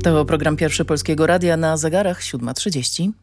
To program Pierwszy Polskiego Radia, na zegarach 7:30.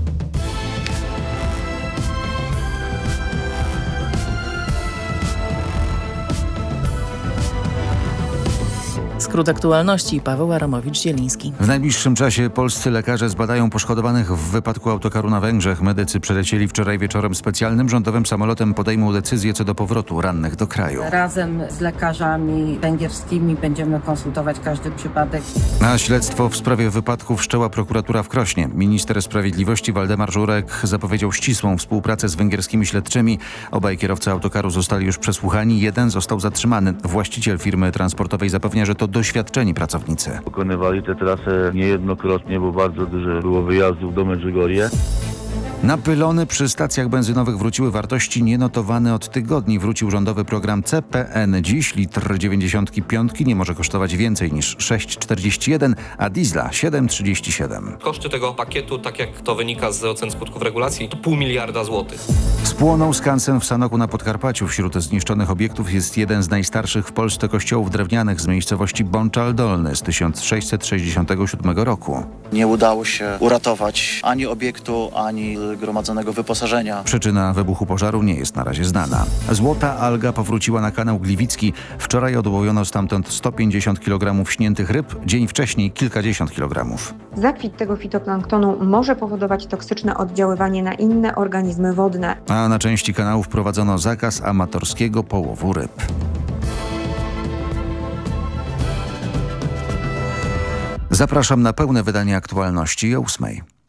Skrót aktualności. Paweł Aramowicz-Zieliński. W najbliższym czasie polscy lekarze zbadają poszkodowanych w wypadku autokaru na Węgrzech. Medycy przelecieli wczoraj wieczorem specjalnym rządowym samolotem. Podejmą decyzję co do powrotu rannych do kraju. Razem z lekarzami węgierskimi będziemy konsultować każdy przypadek. Na śledztwo w sprawie wypadku wszczęła prokuratura w Krośnie. Minister Sprawiedliwości Waldemar Żurek zapowiedział ścisłą współpracę z węgierskimi śledczymi. Obaj kierowcy autokaru zostali już przesłuchani. Jeden został zatrzymany. Właściciel firmy transportowej zapewnia, że to doświadczeni pracownicy. Pokonywali tę trasę niejednokrotnie, bo bardzo dużo było wyjazdów do Medjugorje. Na pylony przy stacjach benzynowych wróciły wartości nienotowane od tygodni. Wrócił rządowy program CPN. Dziś litr 95 nie może kosztować więcej niż 6,41, a diesla 7,37. Koszty tego pakietu, tak jak to wynika z ocen skutków regulacji, to 0,5 miliarda złotych. Spłonął skansen w Sanoku na Podkarpaciu. Wśród zniszczonych obiektów jest jeden z najstarszych w Polsce kościołów drewnianych z miejscowości Bączal Dolny z 1667 roku. Nie udało się uratować ani obiektu, ani gromadzonego wyposażenia. Przyczyna wybuchu pożaru nie jest na razie znana. Złota alga powróciła na kanał Gliwicki. Wczoraj odłowiono stamtąd 150 kg śniętych ryb, dzień wcześniej kilkadziesiąt kilogramów. Zakwit tego fitoplanktonu może powodować toksyczne oddziaływanie na inne organizmy wodne. A na części kanału wprowadzono zakaz amatorskiego połowu ryb. Zapraszam na pełne wydanie aktualności o 8:00.